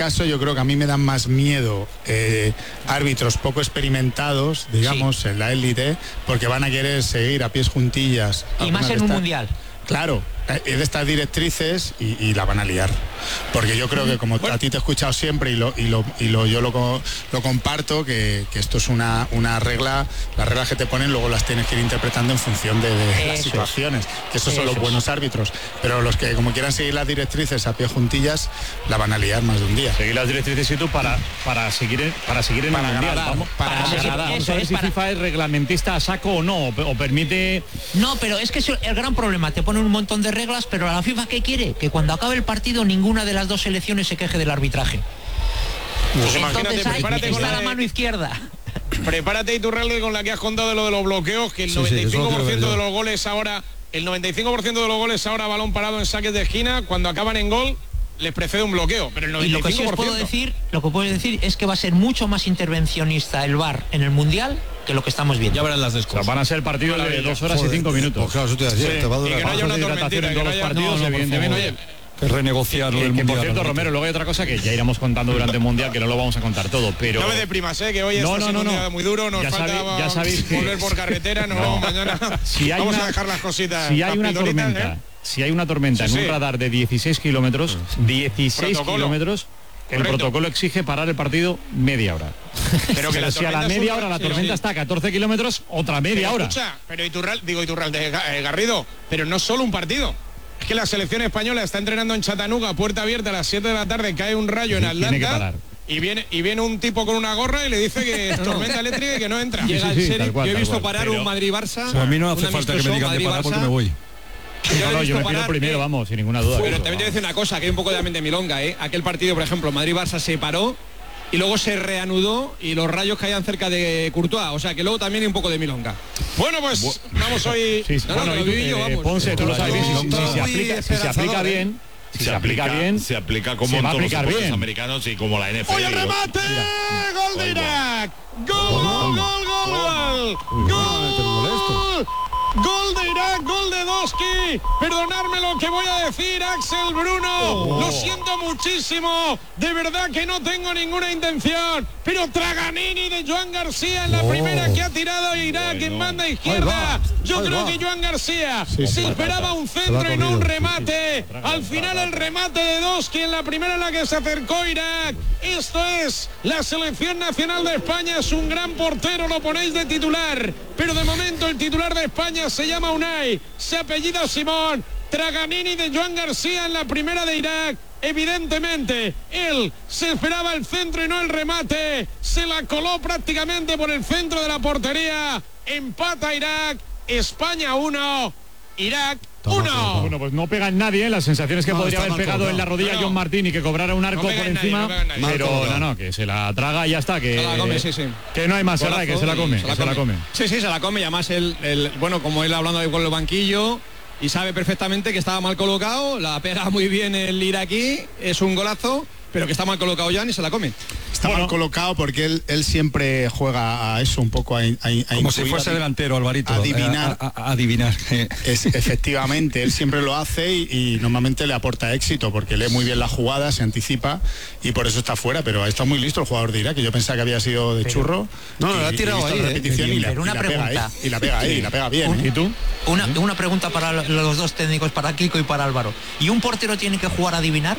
caso yo creo que a mí me dan más miedo árbitros poco experimentados, digamos, en la élite, porque van a querer seguir a pies juntillas. Y más en un mundial. Claro, es de estas directrices y la van a liar. Porque yo creo que, como a ti te he escuchado siempre yo lo comparto, que esto es una regla, las reglas que te ponen luego las tienes que ir interpretando en función de las situaciones. Que esos son los buenos árbitros. Pero los que, como quieran seguir las directrices a pie juntillas, la van a liar más de un día. Seguir las directrices y tú para seguir en el mundial. Vamos a ver si FIFA es reglamentista a saco o no, o permite. No, pero es que es el gran problema. Te ponen un montón de reglas, pero a la FIFA, ¿qué quiere? Que cuando acabe el partido ninguna de las dos selecciones se queje del arbitraje. Pues entonces ahí está la mano izquierda. Prepárate, Iturralde, con la que has contado de lo de los bloqueos, que el 95% de los goles ahora, balón parado en saques de esquina, cuando acaban en gol les precede un bloqueo, pero el 95%. Y lo que sí os puedo decir, es que va a ser mucho más intervencionista el VAR en el mundial que lo que estamos viendo. Ya verán las descos. Van a ser partidos de 2 horas y 5 minutos. Pues claro, eso te decía, te va a durar. Y que no haya una tormentita, en todos los partidos, evidentemente. Oye, que renegociar el mundial. Por cierto, Romero, luego hay otra cosa que ya iremos contando durante el mundial, que no lo vamos a contar todo, pero no me deprimas, que hoy está siendo un día muy duro, nos falta ya sabéis que volver por carretera, mañana vamos a dejar las cositas. Si hay una tormenta en un radar de 16 kilómetros, el protocolo exige parar el partido media hora. Pero que si a la media hora la tormenta está a 14 kilómetros, otra media hora. Escucha, pero Iturralde, Garrido, pero no solo un partido. Es que la selección española está entrenando en Chattanooga, puerta abierta, a las 7 de la tarde, cae un rayo en Atlanta. Y viene un tipo con una gorra y le dice que es tormenta eléctrica y que no entra. Llega en serio. Yo he visto parar un Madrid-Barça. A mí no hace falta que me digan de parar porque me voy. Yo me tiro primero, vamos, sin ninguna duda. Pero también te voy a decir una cosa, que hay un poco de mente milonga, Aquel partido, por ejemplo, Madrid-Barça se paró y luego se reanudó y los rayos caían cerca de Courtois, o sea que luego también hay un poco de milonga. Bueno, pues vamos hoy. Ponce, tú lo sabes bien, si se aplica bien. Si se aplica bien, se aplica como en todos los deportes americanos y como la NFL. ¡Oye, remate! ¡Gol de Irak! ¡Gol! Gol de Irak, gol de Doski. Perdonadme lo que voy a decir, Axel Bruno. Lo siento muchísimo. De verdad que no tengo ninguna intención. Pero Traganini de Joan García en la primera que ha tirado Irak en banda izquierda. Yo creo que Joan García se esperaba un centro y no un remate. Al final el remate de Doski en la primera en la que se acercó Irak. Esto es la selección nacional de España. Es un gran portero, lo ponéis de titular. Pero de momento el titular de España se llama Unai, se apellida Simón. Traganini de Joan García en la primera de Irak. Evidentemente, él se esperaba el centro y no el remate. Se la coló prácticamente por el centro de la portería. Empata Irak. España 1, Irak 1. Bueno, pues no pega en nadie, las sensaciones que podría haber pegado en la rodilla John Martín y que cobrara un arco por encima, pero que se la traga y ya está, que la come, que no hay más, ¿verdad? Que se la come, se la come. Sí, se la come, y además bueno, como él hablando ahí con el banquillo, y sabe perfectamente que estaba mal colocado, la pega muy bien el iraquí, es un golazo, pero que está mal colocado ya ni se la come. Está mal colocado porque él siempre juega a eso, un poco a como si fuese delantero, Alvarito. Adivinar. Adivinar. Efectivamente, él siempre lo hace y normalmente le aporta éxito porque lee muy bien la jugada, se anticipa y por eso está fuera, pero está muy listo el jugador de Irak, que yo pensaba que había sido de churro. No, lo ha tirado ahí. Repetición y una pregunta. Y la pega ahí, y la pega bien. ¿Y tú? Una pregunta para los dos técnicos, para Kiko y para Álvaro. ¿Y un portero tiene que jugar a adivinar?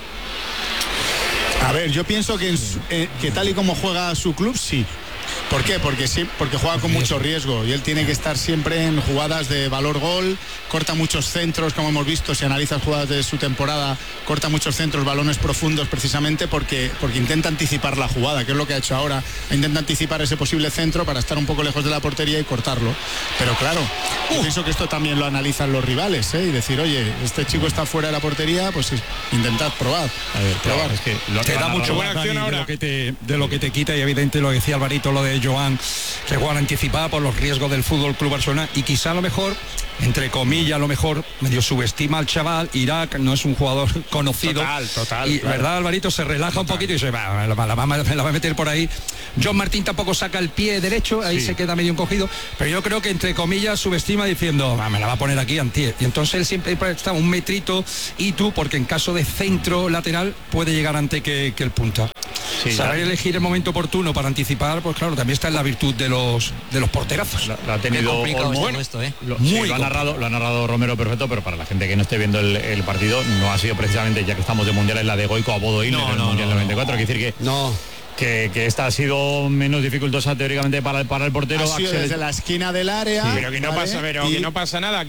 A ver, yo pienso que tal y como juega su club, sí. ¿Por qué? Porque juega con mucho riesgo y él tiene que estar siempre en jugadas de valor gol, corta muchos centros, como hemos visto, si analizas jugadas de su temporada, corta muchos centros, balones profundos, precisamente porque intenta anticipar la jugada, que es lo que ha hecho ahora, intenta anticipar ese posible centro para estar un poco lejos de la portería y cortarlo. Pero claro, yo pienso que esto también lo analizan los rivales, y decir, oye, este chico está fuera de la portería, pues intentad probar. A ver, probar. Es que te da mucho buena acción ahora. De lo que te quita, y evidente lo decía Alvarito, lo de Joan, que juega anticipada por los riesgos del Fútbol Club Barcelona, y quizá a lo mejor, entre comillas, a lo mejor medio subestima al chaval. Irak no es un jugador conocido. Total. Y claro, verdad, Alvarito se relaja un poquito y dice, me la va a meter por ahí. John Martín tampoco saca el pie derecho, ahí se queda medio encogido, pero yo creo que entre comillas subestima diciendo, me la va a poner aquí Antier. Y entonces él siempre está un metrito y tú, porque en caso de centro lateral puede llegar antes que el punta. saber elegir el momento oportuno para anticipar, pues claro, también está en la virtud de los porterazos. Lo ha tenido Olmo, lo ha narrado Romero perfecto, pero para la gente que no esté viendo el partido, no ha sido precisamente, ya que estamos de mundiales, la de Goico a Bodo Illner en el Mundial 94, quiere decir que esta ha sido menos dificultosa teóricamente para el portero. Ha sido desde la esquina del área. Sí, pero que no pasa nada.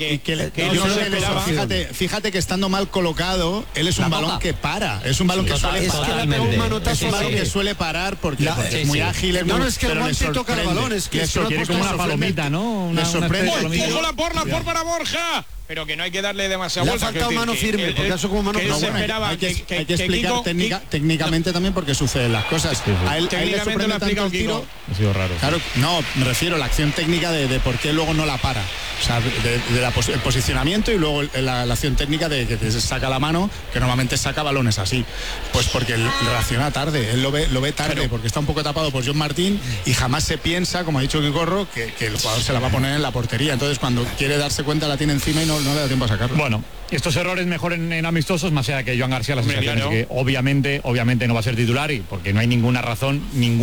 Fíjate que estando mal colocado, él es un balón que para. Es un balón que suele parar. Es un balón que suele parar porque es muy ágil. No, es que el guante toca el balón, es que eso quiere como una palomita, ¿no? Le sorprende. ¡Ojo la por para Borja! Pero que no hay que darle demasiada vuelta. Le ha faltado mano firme, porque eso como mano firme. Hay que explicar técnicamente también porque suceden las cosas. A él le sorprende tanto el tiro. Ha sido raro. Claro, no, me refiero a la acción técnica de por qué luego no la para. O sea, el posicionamiento y luego la acción técnica de que se saca la mano, que normalmente saca balones así. Pues porque él reacciona tarde, él lo ve tarde, porque está un poco tapado por John Martín y jamás se piensa, como ha dicho Quicorro, que el jugador se la va a poner en la portería. Entonces cuando quiere darse cuenta la tiene encima y no le da tiempo a sacarlo. Bueno, estos errores mejor en amistosos, más allá de que Joan García, las sensaciones que obviamente no va a ser titular, y porque no hay ninguna razón,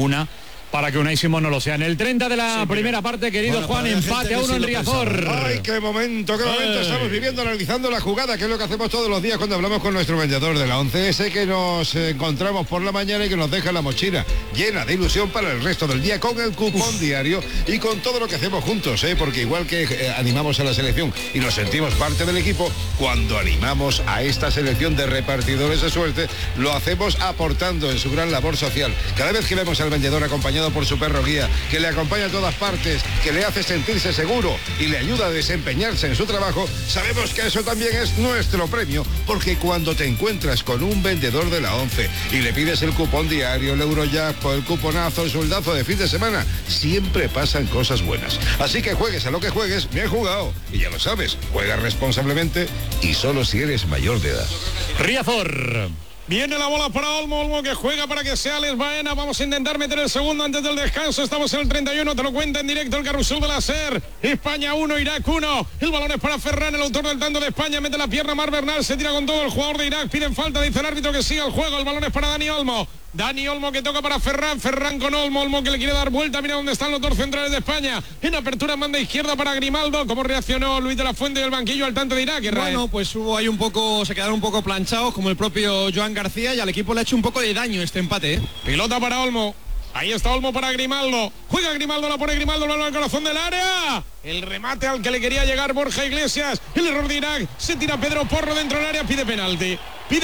para que Unai Simón no lo sea. En el 30 de la primera parte, querido Juan, empate a 1 en Riazor. ¡Ay, qué momento estamos viviendo, analizando la jugada, que es lo que hacemos todos los días cuando hablamos con nuestro vendedor de la 11, ese que nos encontramos por la mañana y que nos deja la mochila llena de ilusión para el resto del día, con el cupón diario y con todo lo que hacemos juntos, porque igual que animamos a la selección y nos sentimos parte del equipo, cuando animamos a esta selección de repartidores de suerte, lo hacemos aportando en su gran labor social. Cada vez que vemos al vendedor acompañado por su perro guía, que le acompaña a todas partes, que le hace sentirse seguro y le ayuda a desempeñarse en su trabajo, sabemos que eso también es nuestro premio, porque cuando te encuentras con un vendedor de la 11 y le pides el cupón diario, el Eurojackpot, el cuponazo, el soldazo de fin de semana, siempre pasan cosas buenas. Así que juegues a lo que juegues, bien jugado. Y ya lo sabes, juega responsablemente y solo si eres mayor de edad. Riazor. Viene la bola para Olmo que juega para que sea Alex Baena. Vamos a intentar meter el segundo antes del descanso. Estamos en el 31, te lo cuenta en directo el carrusel de la SER. España 1, Irak 1. El balón es para Ferran, el autor del tanto de España. Mete la pierna Mar Bernal, se tira con todo el jugador de Irak. Piden falta, dice el árbitro que siga el juego. El balón es para Dani Olmo. Dani Olmo que toca para Ferran con Olmo que le quiere dar vuelta, mira dónde están los dos centrales de España, en apertura manda izquierda para Grimaldo. ¿Cómo reaccionó Luis de la Fuente del banquillo al tanto de Irak, Israel? Bueno, pues hubo ahí se quedaron un poco planchados, como el propio Joan García, y al equipo le ha hecho un poco de daño este empate. Pilota para Olmo. Ahí está Olmo para Grimaldo. Juega Grimaldo, la pone Grimaldo, el balón al corazón del área. El remate al que le quería llegar Borja Iglesias. El error de Irak. Se tira Pedro Porro dentro del área, pide penalti.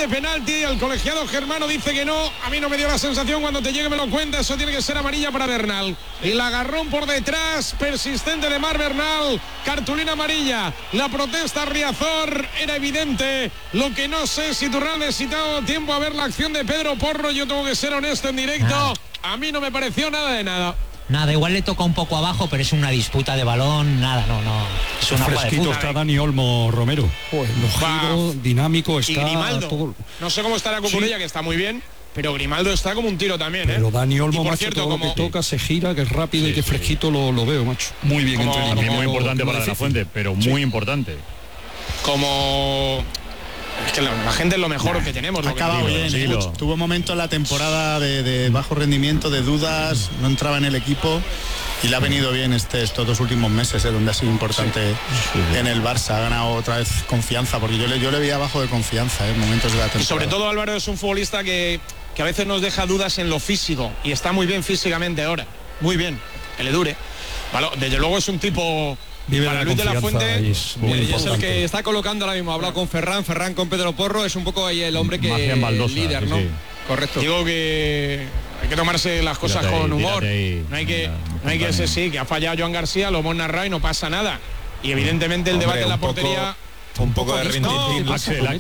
El colegiado germano dice que no. A mí no me dio la sensación, cuando te llegue me lo cuenta. Eso tiene que ser amarilla para Bernal. El agarrón por detrás, persistente de Mar Bernal. Cartulina amarilla. La protesta Riazor era evidente. Lo que no sé si Turral necesitaba tiempo a ver la acción de Pedro Porro. Yo tengo que ser honesto en directo. A mí no me pareció nada de nada. Nada, igual le toca un poco abajo, pero es una disputa de balón, nada, no. Es una fresquito está Dani Olmo, Romero. Giro, dinámico, está. Y Grimaldo, todo. No sé cómo estará Cucurella, que está muy bien, pero Grimaldo está como un tiro también, Pero Dani Olmo, por macho, cierto, todo lo que toca, se gira, que es rápido y que fresquito lo veo, macho. Muy bien entrenado. También muy importante para De la Fuente, pero muy importante. Es que la gente es lo mejor que tenemos. Ha acabado bien. Tuvo momentos en la temporada de bajo rendimiento, de dudas, no entraba en el equipo y le ha venido bien estos 2 últimos meses, donde ha sido importante en el Barça. Ha ganado otra vez confianza, porque yo le veía bajo de confianza en momentos de la temporada. Y sobre todo Álvaro es un futbolista que a veces nos deja dudas en lo físico, y está muy bien físicamente ahora. Muy bien, que le dure. Vale, desde luego es un tipo... Para Luis de la Fuente es el que está colocando ahora mismo. Ha hablado con Ferran con Pedro Porro, es un poco ahí el hombre que Baldosa, líder, ¿no? Sí. Correcto. Digo que hay que tomarse las cosas con humor. No hay que ser, sí, que ha fallado Joan García, lo hemos narrado y no pasa nada. Y evidentemente el debate en la portería... Un poco de rintintín.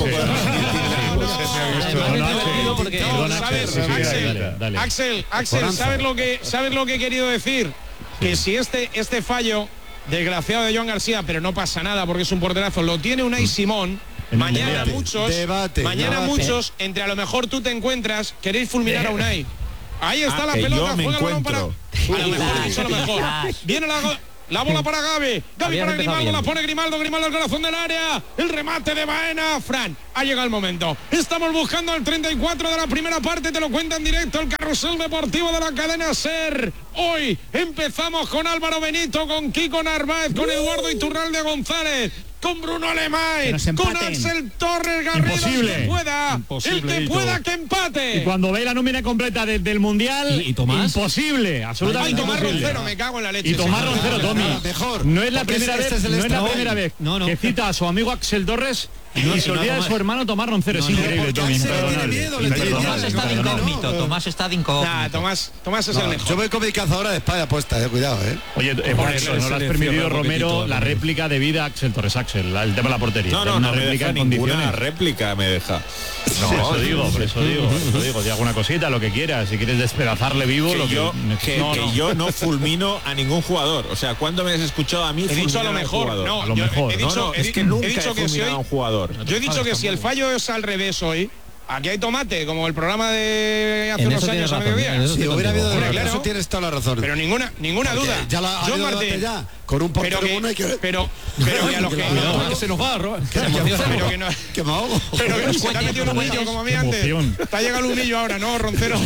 Axel, ¿sabes lo que he querido decir? Que si este fallo desgraciado de Joan García, pero no pasa nada porque es un porterazo, lo tiene Unai Simón, mañana muchos, entre a lo mejor tú te encuentras, queréis fulminar a Unai. Ahí está la pelota, juega el balón para... A lo mejor, viene la... La bola para Gavi para Grimaldo, la pone Grimaldo al corazón del área. El remate de Baena. Fran, ha llegado el momento. Estamos buscando al 34 de la primera parte. Te lo cuenta en directo el Carrusel Deportivo de la cadena SER. Hoy empezamos con Álvaro Benito, con Kiko Narváez, con Eduardo Iturralde González, con Bruno Alemán, con Axel Torres Garrido. Imposible. El que pueda que empate. Y cuando ve la nómina completa del Mundial, ¿Y Tomás? Imposible, absolutamente Tomás imposible. Roncero, me cago en la leche. Y Tomás Roncero, Tommy, mejor. no es la Porque primera vez, es el no es la estado. primera vez No. que cita a su amigo Axel Torres y se olvida de su hermano Tomás Roncero. Es increíble, Tommy. Tomás está de incógnito. Tomás está de incógnito. Tomás es el mejor. Yo voy con mi cazadora de España puesta, cuidado, Oye, por eso no le has permitido, Romero, la réplica de vida a Axel Torres. Axel, el tema de la portería. No me deja ninguna réplica, me deja. Por eso digo, di alguna cosita, lo que quieras, si quieres despedazarle vivo, que yo no fulmino a ningún jugador. O sea, ¿cuándo me has escuchado a mí? He dicho a lo mejor, A lo mejor. Es que nunca he fulminado a un jugador. Yo he dicho que si el fallo es al revés hoy, aquí hay tomate, como el programa de hace unos años a mediodía. Si hubiera habido claro. eso tienes toda la razón. Pero ninguna duda. Ya la ha John habido Martín, debate ya. Con un portero bueno hay que... pero que a los que se nos va, Robert. pero que no, Que me ahogo. pero que se te ha metido un humillo como a mí antes. Te ha llegado el humillo ahora, ¿no, Roncero?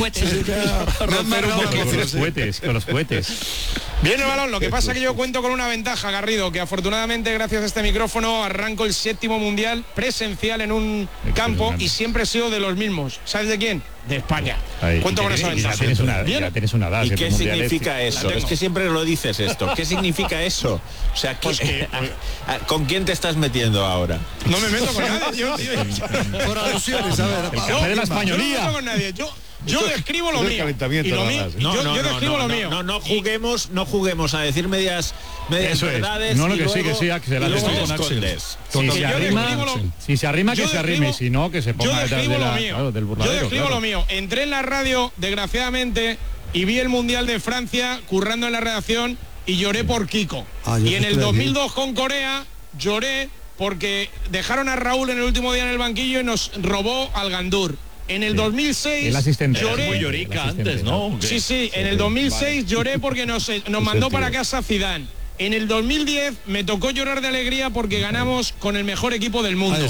Con los cohetes. Viene el balón, lo que pasa es que yo cuento con una ventaja, Garrido, que afortunadamente gracias a este micrófono arranco el 7º mundial presencial en un campo y siempre he sido de los mismos. ¿Sabes de quién? De España. Cuento con esa ventaja. Ya tienes una edad. ¿Y qué significa eso? Es que siempre lo dices esto. ¿Qué significa eso? O sea, ¿con quién te estás metiendo ahora? No me meto con nadie. Por alusiones, a ver. El café de la españolía. Yo no me meto con nadie. Yo describo lo mío. Y lo mío. Yo describo lo mío. No juguemos a decir medias verdades. No, que sí, Axel. Si se arrima, que se arrime. Y si no, que se ponga detrás del burladero. Yo describo lo mío. Entré en la radio, desgraciadamente, y vi el Mundial de Francia currando en la redacción y lloré por Kiko. Y en el 2002 con Corea lloré porque dejaron a Raúl en el último día en el banquillo y nos robó al Gandur. En el 2006 el asistente lloré. muy llorica antes, ¿no? Sí, en el 2006 lloré porque nos mandó para casa Zidane. En el 2010 me tocó llorar de alegría porque ganamos con el mejor equipo del mundo.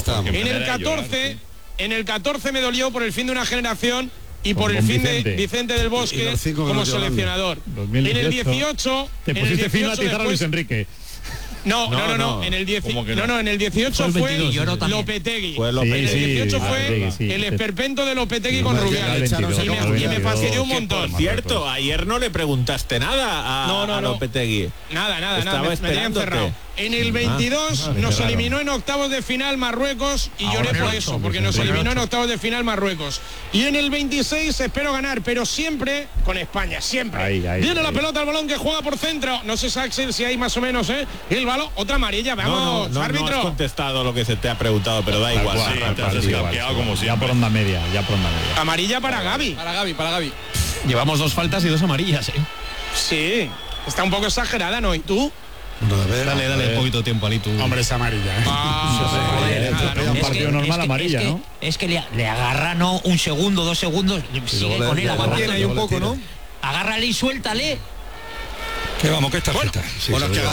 En el 14 me dolió por el fin de una generación y por el fin de Vicente del Bosque como seleccionador. En el 18 te pusiste fin a atizar a Luis Enrique. No. En el 18 fue Lopetegui. En el 18 fue el esperpento de Lopetegui con Rubiales. Y me fastidió un montón. Cierto, ayer no le preguntaste nada a Lopetegui. Nada. Me tenía encerrado. En el 22 nos eliminó en octavos de final Marruecos y lloré por eso, porque nos eliminó en octavos de final Marruecos. Y en el 26 espero ganar, pero siempre con España, siempre. Viene la pelota al balón que juega por centro. No sé, Axel, si hay más o menos, el balón. Otra amarilla, vamos, árbitro. No has contestado lo que se te ha preguntado, pero da igual. Ya por onda media. Amarilla para Gavi. Para Gavi. Llevamos 2 faltas y 2 amarillas, Sí, está un poco exagerada, ¿no? ¿Y tú? Dale un poquito de tiempo, Ali, tú. Hombre, es amarilla. Un partido normal amarilla, ¿no? Es que le agarra, ¿no? Un segundo, 2 segundos, sigue con él aguantando ahí un poco, ¿no? Agárrale y suéltale. Que vamos, que es tarjeta. Bueno, que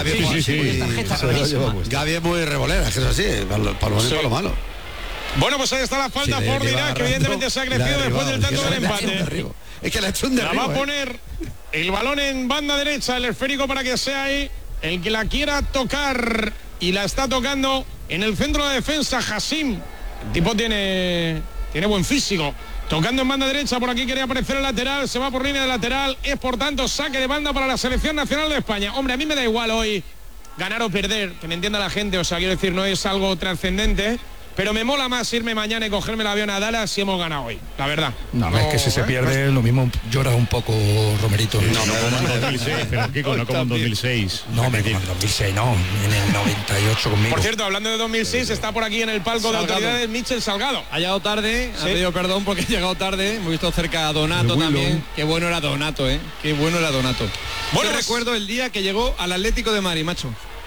Gavi es muy revolera, que es así, para lo bueno y para lo malo. Bueno, pues ahí está la falta por Dirac, que evidentemente se ha crecido después del tanto del empate. Es que le ha hecho un derribo. La va a poner el balón en banda derecha, el esférico para que sea ahí el que la quiera tocar, y la está tocando en el centro de defensa Hassim. El tipo tiene buen físico. Tocando en banda derecha, por aquí quería aparecer el lateral, se va por línea de lateral, es por tanto saque de banda para la selección nacional de España. Hombre, a mí me da igual hoy ganar o perder, que me entienda la gente, o sea, quiero decir, no es algo trascendente, pero me mola más irme mañana y cogerme el avión a Dallas si hemos ganado hoy, la verdad. No, es que si se pierde, lo mismo lloras un poco, Romerito. No como en 2006, pero Kiko, no como en 2006. No, como en 2006, no, en el 98 conmigo. Por cierto, hablando de 2006, está por aquí en el palco de autoridades Michel Salgado. Ha llegado tarde, ha pedido perdón porque ha llegado tarde. Hemos visto cerca a Donato también. Qué bueno era Donato, Qué bueno era Donato. Bueno, recuerdo el día que llegó al Atlético de Madrid, macho.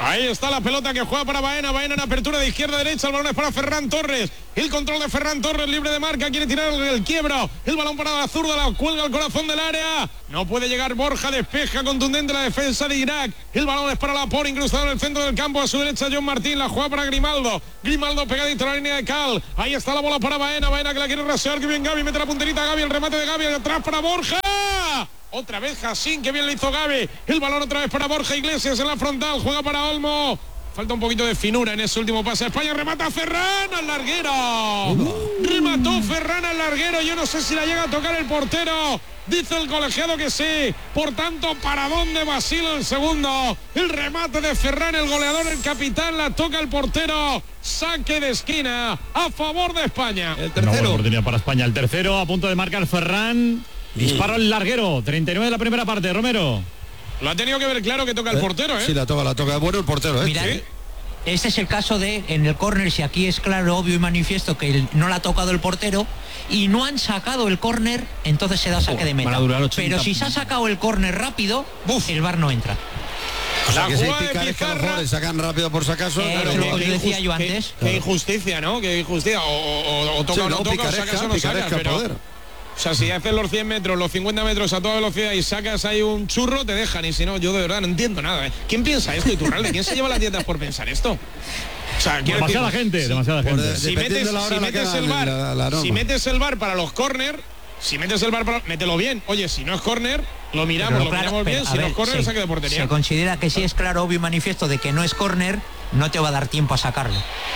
Ahí está la pelota que juega para Baena. Baena en apertura de izquierda a derecha. El balón es para Ferran Torres. El control de Ferran Torres, libre de marca. Quiere tirar el quiebro. El balón para la zurda. La cuelga al corazón del área. No puede llegar Borja. Despeja contundente la defensa de Irak. El balón es para Laporte, incrustado en el centro del campo. A su derecha John Martín. La juega para Grimaldo. Grimaldo pegadito a la línea de Cal. Ahí está la bola para Baena. Baena que la quiere rasear. Que bien Gavi. Mete la punterita a Gavi. El remate de Gavi. Atrás para Borja. Otra vez Jacín, que bien le hizo Gavi. El balón otra vez para Borja Iglesias en la frontal. Juega para Olmo. Falta un poquito de finura en ese último pase. España remata Ferran al larguero. Remató Ferran al larguero. Yo no sé si la llega a tocar el portero. Dice el colegiado que sí. Por tanto, paradón de Basile el segundo. El remate de Ferran, el goleador, el capitán. La toca el portero. Saque de esquina a favor de España. El tercero. Una buena oportunidad para España. El tercero a punto de marcar Ferran. Disparo al larguero. 39 de la primera parte. Romero. Lo ha tenido que ver claro que toca el portero, ¿eh? Sí, la toca. Bueno, el portero, ¿eh? Mirad, ¿sí? Este es el caso de, en el córner, si aquí es claro, obvio y manifiesto que no la ha tocado el portero y no han sacado el córner, entonces se da saque de meta. Pero si se ha sacado el córner rápido, el VAR no entra. O sea, que se pica es que los jugadores sacan rápido por si acaso. Claro, lo que decía yo antes. Qué injusticia, ¿no? Qué injusticia. O toca o no toca, o sacas o no sacas, pero... O sea, si haces los 100 metros, los 50 metros a toda velocidad y sacas ahí un churro, te dejan. Y si no, yo de verdad no entiendo nada. ¿Quién piensa esto, Iturralde? ¿Quién se lleva las dietas por pensar esto? O sea, demasiada gente. Si metes el VAR para los córner, mételo bien. Oye, si no es córner, lo miramos bien. Si no es córner, saque de portería. Se considera que si es claro, obvio y manifiesto de que no es córner, no te va a dar tiempo a sacarlo.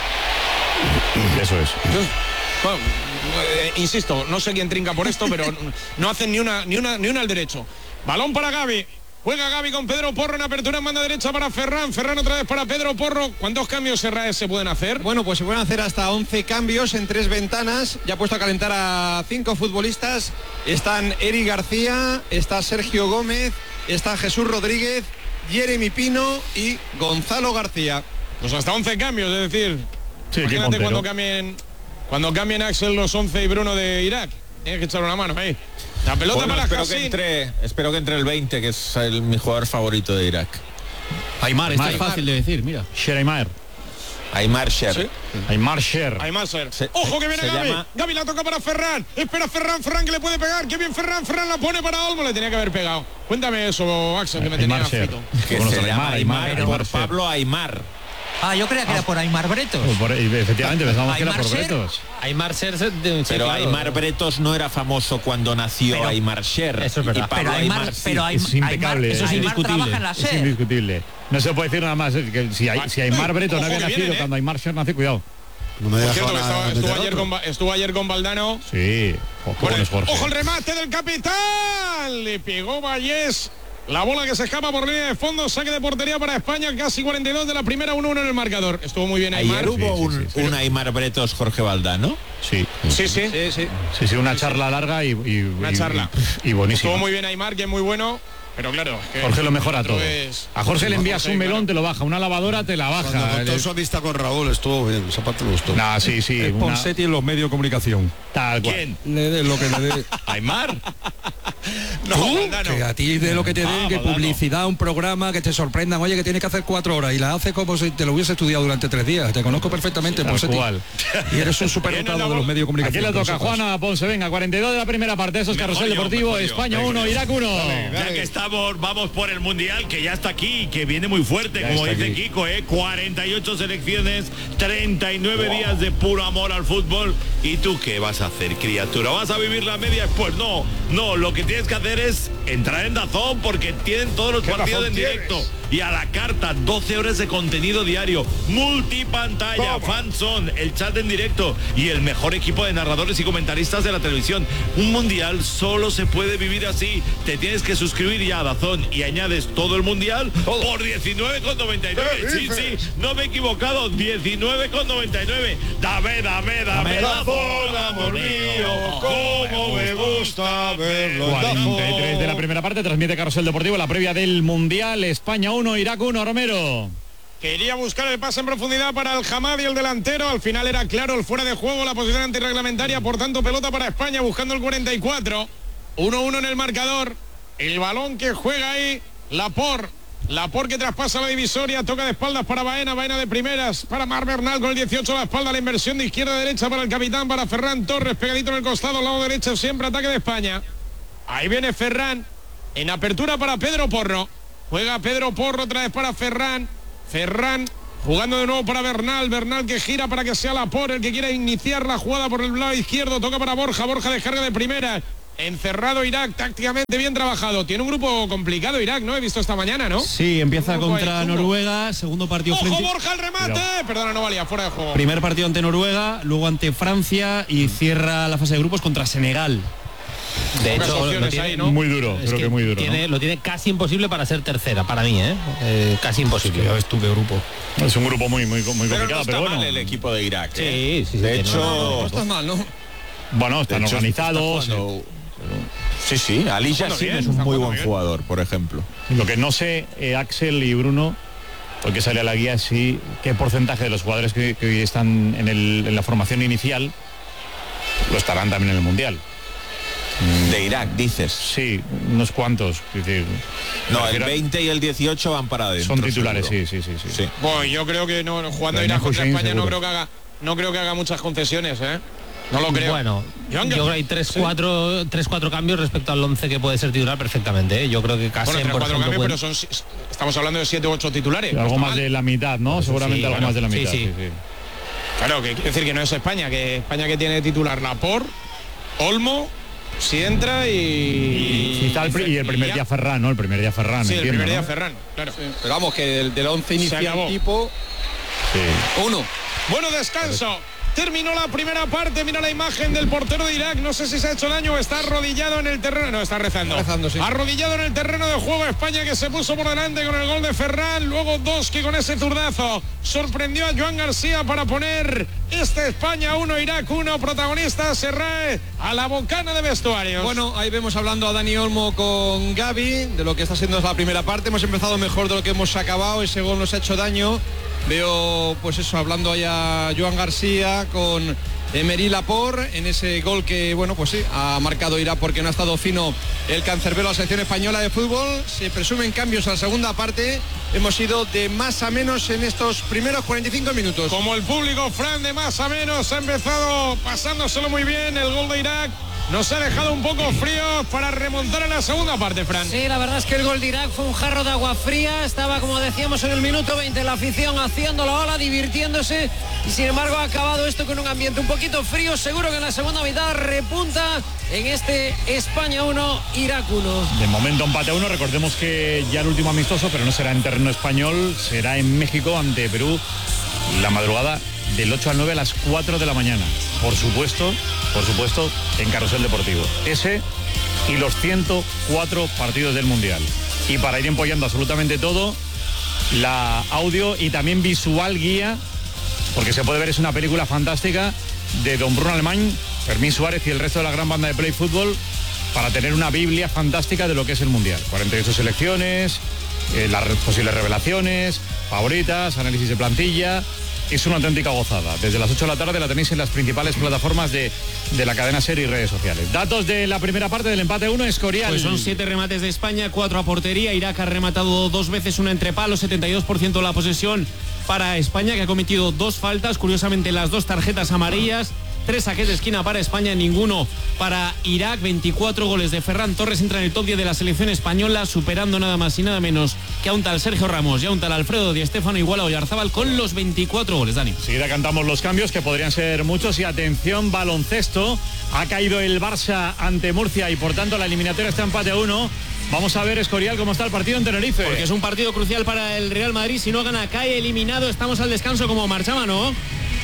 Eso es. Bueno, insisto, no sé quién trinca por esto, pero no hacen ni una al derecho. Balón para Gavi. Juega Gavi con Pedro Porro en apertura en banda derecha para Ferran. Ferran otra vez para Pedro Porro. ¿Cuántos cambios se pueden hacer? Bueno, pues se pueden hacer hasta 11 cambios en 3 ventanas. Ya ha puesto a calentar a 5 futbolistas. Están Eric García, está Sergio Gómez, está Jesús Rodríguez, Jeremy Pino y Gonzalo García. Pues hasta 11 cambios, es decir, sí, imagínate cuando cambien Axel los 11 y Bruno de Irak. Tienes que echar una mano ahí. La pelota para Jacín. Espero que entre el 20, que es mi jugador favorito de Irak. Aimar, esto es fácil de decir, mira. Aimar Sher. Ojo que viene Gavi. Gavi la toca para Ferran. Espera Ferran que le puede pegar. Qué bien Ferran la pone para Olmo. Le tenía que haber pegado. Cuéntame eso, Axel, que me tenía frito. Que se llama Aimar por Pablo Aimar. Yo creía que era por Aimar Bretos. Efectivamente, pensamos que era por Bretos. Aimar Sher, pero Aimar Bretos no era famoso cuando nació Aimar Sher. Eso es verdad. Pero Aimar es impecable. Eso es indiscutible. Es indiscutible. No se puede decir nada más. Que si Aimar Bretos no había nacido cuando Aimar Sher nació, cuidado. No me estuvo ayer con Valdano. Sí. Ojo el remate del capitán. Le pegó Vallés. La bola que se escapa por línea de fondo, saque de portería para España, casi 42 de la primera, 1-1 en el marcador. Estuvo muy bien Aimar. ¿Ayer hubo un Aimar Bretos Jorge Valdano? Sí, una charla larga y buenísima. Estuvo muy bien Aimar, que es muy bueno. Pero claro, es que Jorge lo mejora todo. A Jorge le envías un melón, te lo baja. Una lavadora te la baja. Cuando contó su amistad con Raúl estuvo bien. Esa parte me gustó. Sí. Ponsetti en los medios de comunicación. Tal cual. Le dé lo que le dé. Aimar. Que a ti de lo que te den, que publicidad, un programa, que te sorprendan. Oye, que tienes que hacer 4 horas y la haces como si te lo hubiese estudiado durante 3 días. Te conozco perfectamente, Ponsetti. Y eres un superdotado de los medios de comunicación. Aquí le toca Juana Ponce. Venga, 42 de la primera parte. Eso es Carrusel Deportivo. España 1, Irak 1. Ya que estamos, vamos por el Mundial, que ya está aquí y que viene muy fuerte, como dice Kiko, 48 selecciones, 39 días de puro amor al fútbol. ¿Y tú qué vas a hacer, criatura? ¿Vas a vivir la media? Pues no, lo que tienes que hacer es entrar en DAZN, porque tienen todos los partidos en directo y a la carta, 12 horas de contenido diario, multipantalla, fanzone, el chat en directo y el mejor equipo de narradores y comentaristas de la televisión. Un mundial solo se puede vivir así. Te tienes que suscribir ya a DAZN y añades todo el mundial por 19,99. Sí, no me he equivocado, 19,99. Dame DAZN, amor mío, cómo me gusta verlo. 43 de la primera parte, transmite Carrusel Deportivo, la previa del Mundial. España 1, Irak 1, Romero. Quería buscar el pase en profundidad para el Hamadi, el delantero. Al final era claro el fuera de juego, la posición antirreglamentaria. Por tanto, pelota para España buscando el 44. 1-1 en el marcador. El balón que juega ahí Laporte. Laporte que traspasa la divisoria, toca de espaldas para Baena de primeras para Marc Bernal con el 18 a la espalda, la inversión de izquierda a derecha para el capitán, para Ferran Torres, pegadito en el costado, lado derecho, siempre ataque de España. Ahí viene Ferran, en apertura para Pedro Porro, juega Pedro Porro otra vez para Ferran jugando de nuevo para Bernal que gira para que sea Laporte el que quiera iniciar la jugada por el lado izquierdo, toca para Borja descarga de primera. Encerrado Irak, tácticamente bien trabajado. Tiene un grupo complicado Irak, ¿no? He visto esta mañana, ¿no? Sí, empieza contra Noruega, segundo partido frente... ¡Ojo, Borja, el remate! Pero... Perdona, no valía, fuera de juego. Primer partido ante Noruega, luego ante Francia y cierra la fase de grupos contra Senegal. De hecho, lo tiene ahí, ¿no? Muy duro, creo que muy duro. Lo tiene casi imposible para ser tercera, para mí, casi imposible. Ya ves tú qué grupo. Es un grupo muy complicado, no está pero bueno. Mal el equipo de Irak. Sí. De hecho, no está mal, ¿no? Bueno, están organizados. Sí, Ali Yassin es un muy buen jugador, por ejemplo. Lo que no sé, Axel y Bruno, porque sale a la guía, sí, qué porcentaje de los jugadores que hoy están en la formación inicial lo estarán también en el Mundial. De Irak, dices. Sí, unos cuantos. Es decir, no, el 20 y el 18 van para adentro. Son titulares, sí. Bueno, yo creo que no, jugando Irak contra España no creo que haga muchas concesiones, ¿eh? No lo creo. Bueno, yo creo que hay 3-4 cambios respecto al 11 que puede ser titular perfectamente, ¿eh? Yo creo que casi 3-4 cambios, pero estamos hablando de 7 u 8 titulares. Sí, algo más de la mitad, ¿no? Seguramente algo más de la mitad. Sí. Claro, que quiere decir que no es España, que tiene titular Laporte, Olmo, si entra y el primer día Ferran, ¿no? El primer día Ferran. Sí, entiendo, el primer día ¿no? Ferran, claro. Sí. Pero vamos, que del 11 inicial tipo... Sí. 1. Bueno, descanso. Terminó la primera parte, mira la imagen del portero de Irak, no sé si se ha hecho daño o está arrodillado en el terreno, no, está rezando. Sí. Arrodillado en el terreno de juego España, que se puso por delante con el gol de Ferran, luego Doski con ese zurdazo sorprendió a Joan García para poner España 1, Irak 1, protagonista Serrae a la bocana de vestuarios. Bueno, ahí vemos hablando a Dani Olmo con Gaby de lo que está siendo la primera parte, hemos empezado mejor de lo que hemos acabado, ese gol nos ha hecho daño. Veo, pues eso, hablando allá Joan García con Emery Laporte en ese gol que, bueno, pues sí, ha marcado Irak porque no ha estado fino el cancerbero a la selección española de fútbol. Se presumen cambios a la segunda parte. Hemos ido de más a menos en estos primeros 45 minutos. Como el público, Fran, de más a menos, ha empezado pasándoselo muy bien el gol de Irak. Nos ha dejado un poco frío para remontar en la segunda parte, Fran. Sí, la verdad es que el gol de Irak fue un jarro de agua fría. Estaba, como decíamos, en el minuto 20 la afición haciendo la ola, divirtiéndose. Y sin embargo ha acabado esto con un ambiente un poquito frío. Seguro que en la segunda mitad repunta en este España 1, Irak 1. De momento empate a 1. Recordemos que ya el último amistoso, pero no será en terreno español, será en México ante Perú la madrugada del 8 al 9 a las 4 de la mañana. Por supuesto, en Carrusel Deportivo. Ese y los 104 partidos del Mundial. Y para ir empollando absolutamente todo, la audio y también visual guía, porque se puede ver, es una película fantástica de don Bruno Alemán, Fermín Suárez y el resto de la gran banda de Play Fútbol, para tener una biblia fantástica de lo que es el Mundial. 48 selecciones, las posibles revelaciones, favoritas, análisis de plantilla. Es una auténtica gozada. Desde las 8 de la tarde la tenéis en las principales plataformas de la cadena SER y redes sociales. Datos de la primera parte del empate 1, Escorial. Pues son 7 remates de España, 4 a portería. Irak ha rematado 2 veces, una entre palos, 72% la posesión para España, que ha cometido 2 faltas, curiosamente las 2 tarjetas amarillas. 3 saques de esquina para España, ninguno para Irak. 24 goles de Ferran Torres, entra en el top 10 de la selección española, superando nada más y nada menos que a un tal Sergio Ramos y a un tal Alfredo Di Stéfano, igual a Oyarzábal con los 24 goles, Dani. Enseguida cantamos los cambios, que podrían ser muchos. Y atención, baloncesto. Ha caído el Barça ante Murcia y por tanto la eliminatoria está empate a 1. Vamos a ver, Escorial, cómo está el partido en Tenerife. Porque es un partido crucial para el Real Madrid. Si no gana, cae eliminado. Estamos al descanso como marchaba, ¿no?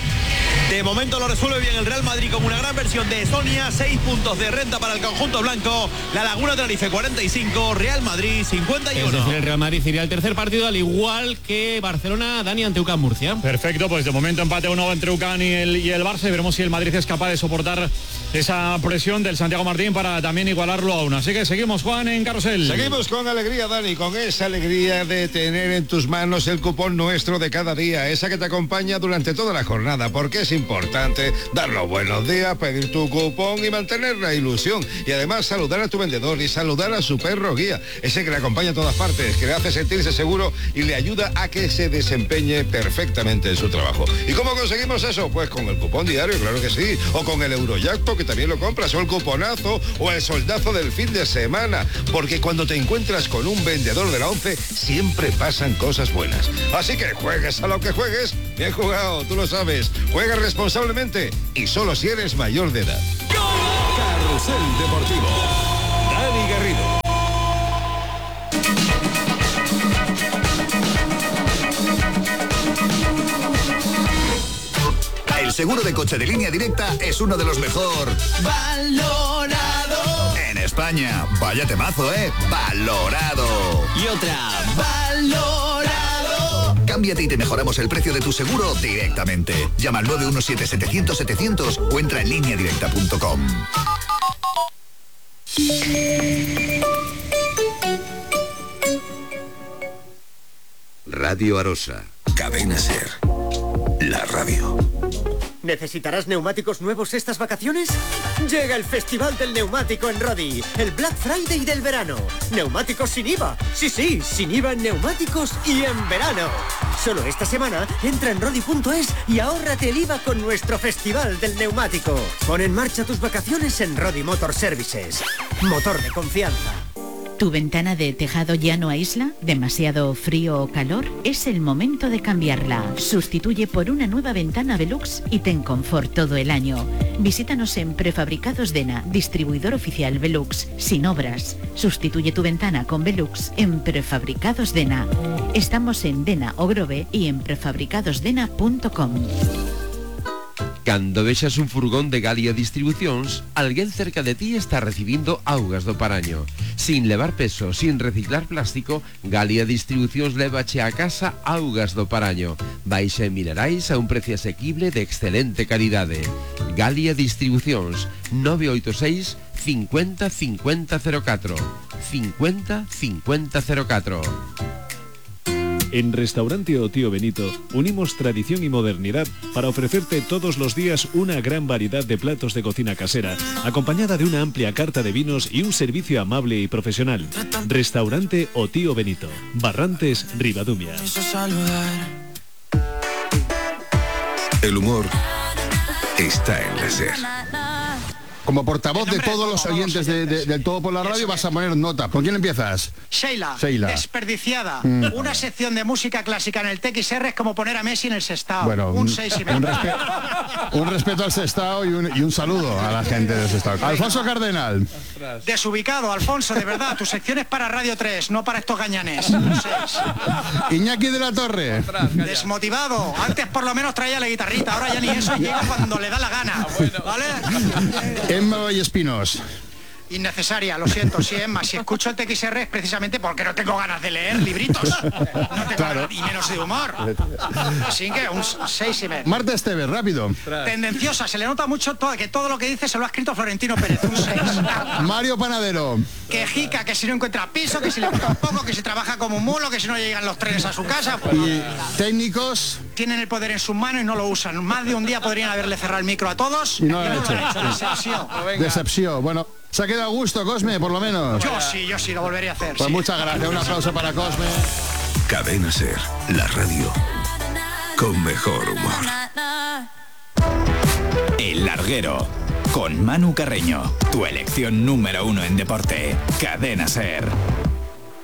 De momento lo resuelve bien el Real Madrid con una gran versión de Sonia. 6 puntos de renta para el conjunto blanco. La Laguna Tenerife 45, Real Madrid 51. Es decir, el Real Madrid iría al tercer partido, al igual que Barcelona, Dani, ante UCAM Murcia. Perfecto, pues de momento empate 1 entre UCAM y el Barça. Y veremos si el Madrid es capaz de soportar esa presión del Santiago Martín para también igualarlo a uno. Así que seguimos, Juan, en Carrusel. Seguimos con alegría, Dani, con esa alegría de tener en tus manos el cupón nuestro de cada día, esa que te acompaña durante toda la jornada, porque es importante dar los buenos días, pedir tu cupón y mantener la ilusión. Y además saludar a tu vendedor y saludar a su perro guía, ese que le acompaña a todas partes, que le hace sentirse seguro y le ayuda a que se desempeñe perfectamente en su trabajo. ¿Y cómo conseguimos eso? Pues con el cupón diario, claro que sí, o con el Eurojackpot, que también lo compras, o el cuponazo, o el soldazo del fin de semana, porque cuando te encuentras con un vendedor de la 11, siempre pasan cosas buenas. Así que juegues a lo que juegues, bien jugado, tú lo sabes, juega responsablemente y solo si eres mayor de edad. Carrusel Deportivo, Dani Garrido. El seguro de coche de Línea Directa es uno de los mejor valorado en España. Vaya temazo, valorado. Y otra, valorado. Cámbiate y te mejoramos el precio de tu seguro directamente. Llama al 917-700-700 o entra en lineadirecta.com. Radio Arosa, Cadena Ser, la radio. ¿Necesitarás neumáticos nuevos estas vacaciones? Llega el Festival del Neumático en Rodi, el Black Friday del verano. Neumáticos sin IVA. Sí, sin IVA en neumáticos y en verano. Solo esta semana entra en rodi.es y ahórrate el IVA con nuestro Festival del Neumático. Pon en marcha tus vacaciones en Rodi Motor Services. Motor de confianza. ¿Tu ventana de tejado ya no aísla? ¿Demasiado frío o calor? Es el momento de cambiarla. Sustituye por una nueva ventana Velux y ten confort todo el año. Visítanos en Prefabricados Dena, distribuidor oficial Velux, sin obras. Sustituye tu ventana con Velux en Prefabricados Dena. Estamos en Dena o Grove y en prefabricadosdena.com. Cando vexas un furgón de Galia Distribucións, alguén cerca de ti está recibindo augas do Paraño. Sin levar peso, sin reciclar plástico, Galia Distribucións levache a casa augas do Paraño. Baixa en minerais a un precio asequible de excelente calidade. Galia Distribucións, 986 50 50 04. 50 50 04. En Restaurante O Tío Benito unimos tradición y modernidad para ofrecerte todos los días una gran variedad de platos de cocina casera, acompañada de una amplia carta de vinos y un servicio amable y profesional. Restaurante O Tío Benito, Barrantes, Ribadumia. El humor está en la SER. Como portavoz de todos los oyentes del Todo por la Radio vas a poner nota. ¿Con quién empiezas? Sheila. Desperdiciada. Una sección de música clásica en el TXR es como poner a Messi en el Sestao. Bueno, un 6,5. Un respeto al Sestao y un saludo a la gente del Sestao. Alfonso Cardenal. Desubicado, Alfonso, de verdad. Tu sección es para Radio 3, no para estos gañanes. Un 6. Iñaki de la Torre. Desmotivado. Antes por lo menos traía la guitarrita, ahora ya ni eso, llega cuando le da la gana. ¿Vale? Emma Vallespinos. Innecesaria, lo siento, sí, Emma. Si escucho el TXR es precisamente porque no tengo ganas de leer libritos. No tengo ganas, y menos de humor. Así que un 6,5. Marta Esteves, rápido. Tendenciosa, se le nota mucho que todo lo que dice se lo ha escrito Florentino Pérez, un 6. Mario Panadero. Quejica, que si no encuentra piso, que si le gusta un poco, que si trabaja como un mulo, que si no llegan los trenes a su casa. Pues, y técnicos. Tienen el poder en sus manos y no lo usan. Más de un día podrían haberle cerrado el micro a todos. Y no lo han hecho. Decepción. Decepción. Bueno, se ha quedado a gusto, Cosme, por lo menos. Yo sí, lo volvería a hacer. Pues sí. Muchas gracias, un aplauso para Cosme. Cadena Ser, la radio con mejor humor. El Larguero, con Manu Carreño, tu elección número 1 en deporte. Cadena Ser.